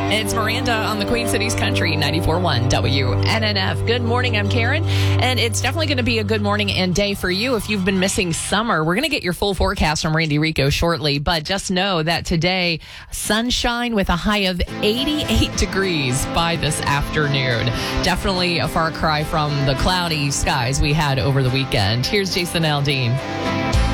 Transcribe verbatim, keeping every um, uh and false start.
It's Miranda on the Queen Cities Country, ninety-four point one W N N F. Good morning, I'm Karen, and it's definitely going to be a good morning and day for you if you've been missing summer. We're going to get your full forecast from Randy Rico shortly, but just know that today, sunshine with a high of eighty-eight degrees by this afternoon. Definitely a far cry from the cloudy skies we had over the weekend. Here's Jason Aldean.